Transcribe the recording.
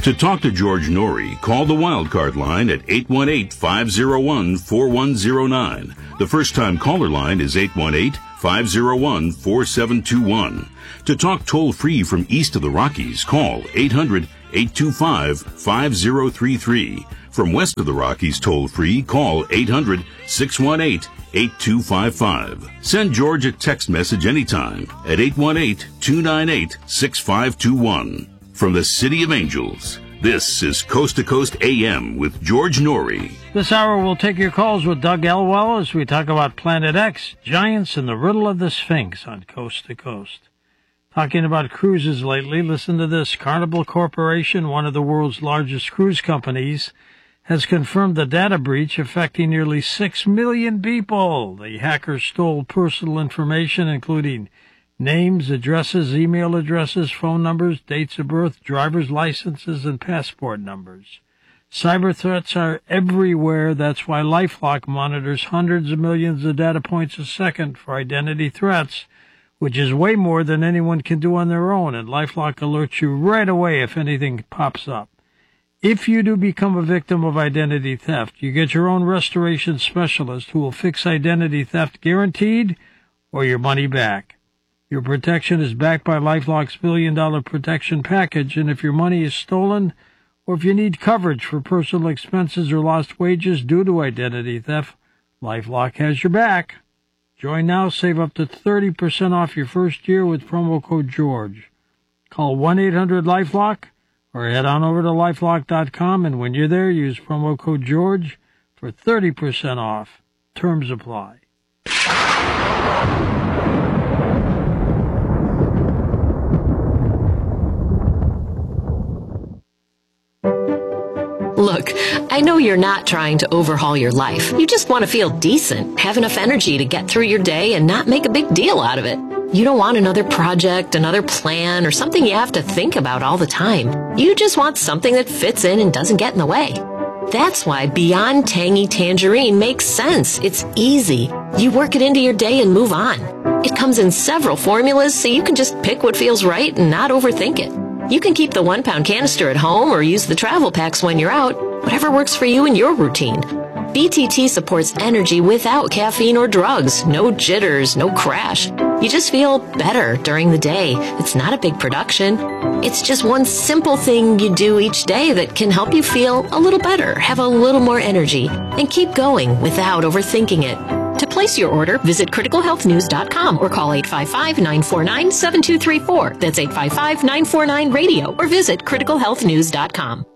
To talk to George Norrie, call the Wildcard line at 818-501-4109. The first-time caller line is 818-501-4721. To talk toll-free from east of the Rockies, call 800-825-5033. From west of the Rockies toll-free, call 800-618-8255. Send George a text message anytime at 818-298-6521. From the City of Angels, this is Coast to Coast AM with George Norrie. This hour we'll take your calls with Doug Elwell as we talk about Planet X, giants, and the riddle of the Sphinx on Coast to Coast. Talking about cruises lately, listen to this. Carnival Corporation, one of the world's largest cruise companies, has confirmed the data breach affecting nearly 6 million people. The hackers stole personal information, including names, addresses, email addresses, phone numbers, dates of birth, driver's licenses, and passport numbers. Cyber threats are everywhere. That's why LifeLock monitors hundreds of millions of data points a second for identity threats, which is way more than anyone can do on their own, and LifeLock alerts you right away if anything pops up. If you do become a victim of identity theft, you get your own restoration specialist who will fix identity theft guaranteed or your money back. Your protection is backed by LifeLock's $1 billion protection package, and if your money is stolen or if you need coverage for personal expenses or lost wages due to identity theft, LifeLock has your back. Join now, save up to 30% off your first year with promo code GEORGE. Call 1-800-LifeLock or head on over to LifeLock.com, and when you're there, use promo code GEORGE for 30% off. Terms apply. Look, I know you're not trying to overhaul your life. You just want to feel decent, have enough energy to get through your day and not make a big deal out of it. You don't want another project, another plan, or something you have to think about all the time. You just want something that fits in and doesn't get in the way. That's why Beyond Tangy Tangerine makes sense. It's easy. You work it into your day and move on. It comes in several formulas, so you can just pick what feels right and not overthink it. You can keep the 1-pound canister at home or use the travel packs when you're out, whatever works for you and your routine. BTT supports energy without caffeine or drugs. No jitters, no crash. You just feel better during the day. It's not a big production. It's just one simple thing you do each day that can help you feel a little better, have a little more energy, and keep going without overthinking it. To place your order, visit criticalhealthnews.com or call 855-949-7234. That's 855-949-RADIO or visit criticalhealthnews.com.